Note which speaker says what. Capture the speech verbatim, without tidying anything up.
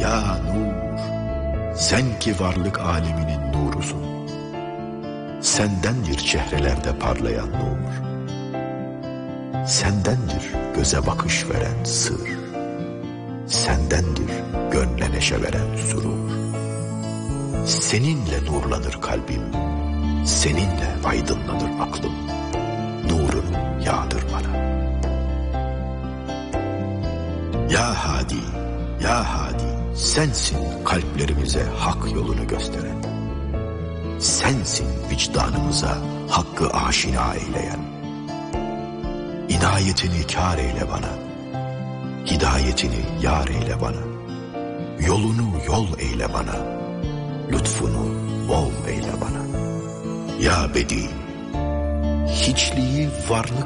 Speaker 1: ya nur, sen ki varlık aleminin nurusun. Sendendir çehrelerde parlayan nur, sendendir göze bakış veren sır, sendendir gönle neşe veren surur. Seninle nurlanır kalbim, seninle aydınlanır aklım, nurunu yağdır bana. Ya Hadi, Ya Hadi, sensin kalplerimize hak yolunu gösteren. Sensin vicdanımıza hakkı aşina eyleyen. İnayetini kâr eyle bana, hidayetini yâr eyle bana. Yolunu yol eyle bana, lütfunu bol eyle bana. Ya Bedi, hiçliği varlık